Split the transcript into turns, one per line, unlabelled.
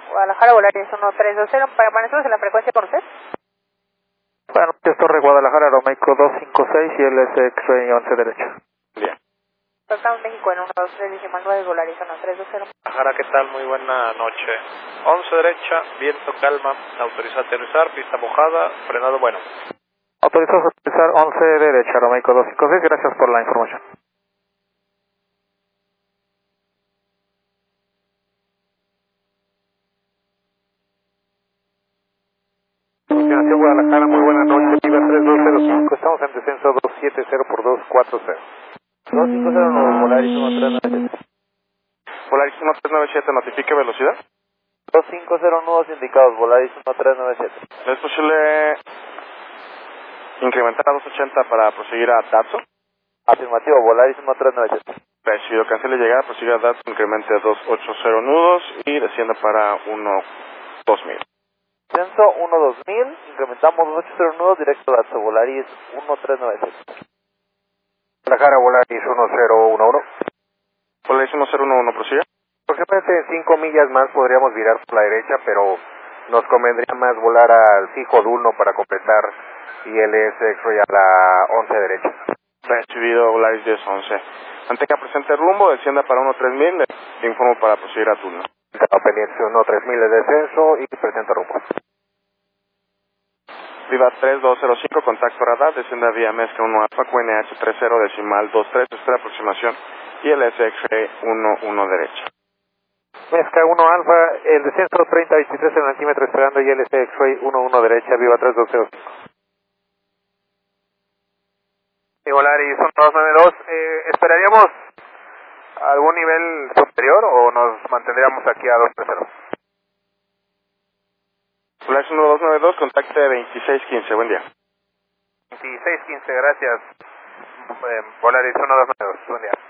Guadalajara, Volaris 1320, para permanecer en la frecuencia con usted.
Buenas noches, Torre Guadalajara, Aeroméxico 256 y LS X-Ray 11 derecha.
Bien.
Total México en 123.9, Volaris 1320.
Guadalajara, ¿qué tal? Muy buena noche. 11 derecha, viento, calma, autorizado a aterrizar, pista mojada, frenado bueno.
Autorizado a aterrizar 11 derecha, Aeroméxico 256, gracias por la información. Continuación Guadalajara, muy buena noche, Viva 3205, estamos en descenso 270 por 240. 2509, Volaris 1397.
Volaris 1397, notifique velocidad.
250 nudos indicados, Volaris 1397.
¿No es posible incrementar a 280 para proseguir a Datso?
Afirmativo, Volaris 1397.
Recibido, cancele llegada, prosiga a Datso, incremente a 280 nudos y descienda para 2000.
Descenso 12000, incrementamos 280 nudos, directo a Datso, Volaris 1397. Guadalajara, Volaris 1011.
Volaris 1011, prosiga.
Aproximadamente 5 millas más podríamos virar por la derecha, pero nos convendría más volar al fijo Dulno para completar ILS X-Ray a la 11 derecha.
Recibido, Volaris 1011. Mantenga presente el rumbo, descienda para 3000, le informo para proseguir a turno.
Estaba pendiente 3000 de descenso y presenta rumbo.
Viva 3205, contacto radar, descienda vía mezcla 1 alfa, QNH 30 decimal 23, espera aproximación ILS X-Ray 11 derecha.
Mezcla 1 alfa, el descenso 30-23 centímetros esperando ILS X-Ray 11 derecha, Viva 3205. Y Volaris 1292, ¿esperaríamos algún nivel superior o nos mantendríamos aquí a 230?
Volaris 1292, contacte 2615, buen día.
2615, gracias. Volaris 1292, buen día.